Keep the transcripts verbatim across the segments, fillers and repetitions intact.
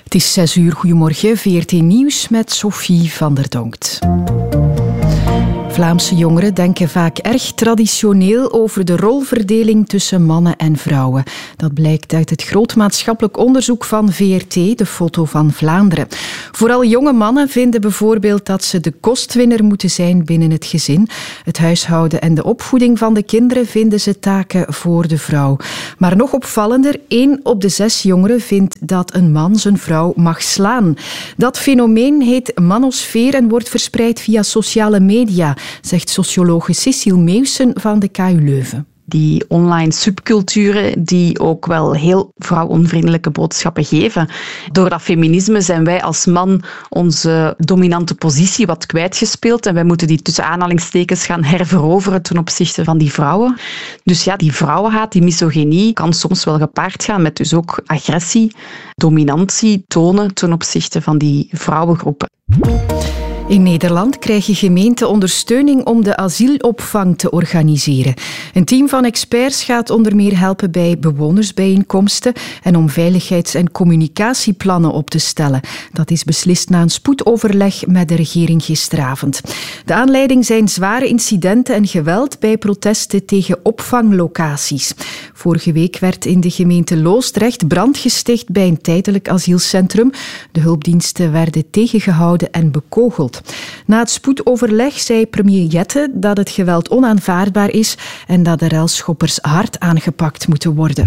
Het is zes uur. Goedemorgen. V R T Nieuws met Sophie van der Donkt. Vlaamse jongeren denken vaak erg traditioneel over de rolverdeling tussen mannen en vrouwen. Dat blijkt uit het groot maatschappelijk onderzoek van V R T, de Foto van Vlaanderen. Vooral jonge mannen vinden bijvoorbeeld dat ze de kostwinner moeten zijn binnen het gezin. Het huishouden en de opvoeding van de kinderen vinden ze taken voor de vrouw. Maar nog opvallender, één op de zes jongeren vindt dat een man zijn vrouw mag slaan. Dat fenomeen heet manosfeer en wordt verspreid via sociale media, zegt sociologe Cecile Meeuwsen van de K U Leuven. Die online subculturen die ook wel heel vrouwonvriendelijke boodschappen geven. Door dat feminisme zijn wij als man onze dominante positie wat kwijtgespeeld en wij moeten die tussen aanhalingstekens gaan herveroveren ten opzichte van die vrouwen. Dus ja, die vrouwenhaat, die misogynie kan soms wel gepaard gaan met dus ook agressie, dominantie tonen ten opzichte van die vrouwengroepen. In Nederland krijgen gemeenten ondersteuning om de asielopvang te organiseren. Een team van experts gaat onder meer helpen bij bewonersbijeenkomsten en om veiligheids- en communicatieplannen op te stellen. Dat is beslist na een spoedoverleg met de regering gisteravond. De aanleiding zijn zware incidenten en geweld bij protesten tegen opvanglocaties. Vorige week werd in de gemeente Loosdrecht brand gesticht bij een tijdelijk asielcentrum. De hulpdiensten werden tegengehouden en bekogeld. Na het spoedoverleg zei premier Jette dat het geweld onaanvaardbaar is en dat de relschoppers hard aangepakt moeten worden.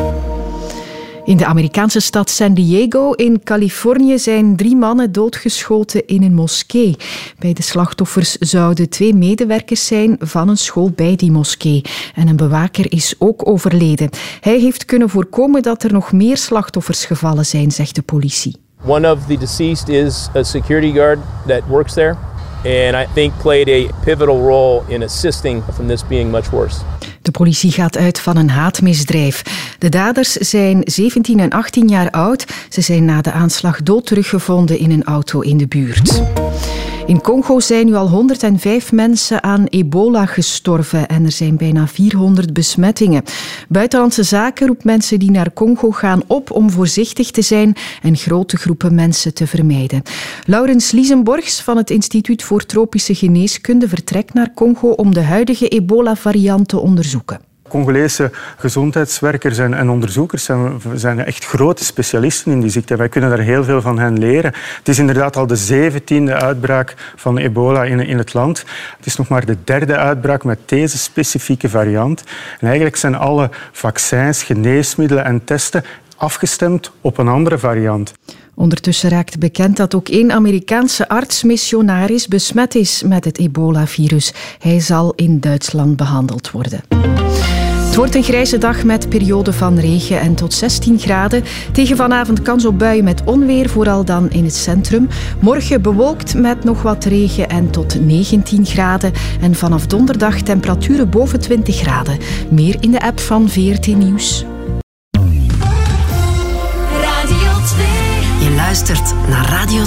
In de Amerikaanse stad San Diego in Californië zijn drie mannen doodgeschoten in een moskee. Bij de slachtoffers zouden twee medewerkers zijn van een school bij die moskee. En een bewaker is ook overleden. Hij heeft kunnen voorkomen dat er nog meer slachtoffers gevallen zijn, zegt de politie. One of the deceased is a security guard that works there, and I think played a pivotal role in assisting from this being much worse. De politie gaat uit van een haatmisdrijf. De daders zijn zeventien en achttien jaar oud. Ze zijn na de aanslag dood teruggevonden in een auto in de buurt. In Congo zijn nu al honderdvijf mensen aan ebola gestorven en er zijn bijna vierhonderd besmettingen. Buitenlandse Zaken roept mensen die naar Congo gaan op om voorzichtig te zijn en grote groepen mensen te vermijden. Laurens Liesenborgs van het Instituut voor Tropische Geneeskunde vertrekt naar Congo om de huidige ebola-variant te onderzoeken. Congolese gezondheidswerkers en, en onderzoekers zijn, zijn echt grote specialisten in die ziekte. Wij kunnen daar heel veel van hen leren. Het is inderdaad al de zeventiende uitbraak van ebola in, in het land. Het is nog maar de derde uitbraak met deze specifieke variant. En eigenlijk zijn alle vaccins, geneesmiddelen en testen afgestemd op een andere variant. Ondertussen raakt bekend dat ook één Amerikaanse arts-missionaris besmet is met het ebola-virus. Hij zal in Duitsland behandeld worden. Het wordt een grijze dag met periode van regen en tot zestien graden. Tegen vanavond kans op buien met onweer, vooral dan in het centrum. Morgen bewolkt met nog wat regen en tot negentien graden. En vanaf donderdag temperaturen boven twintig graden. Meer in de app van V R T Nieuws. Je luistert naar Radio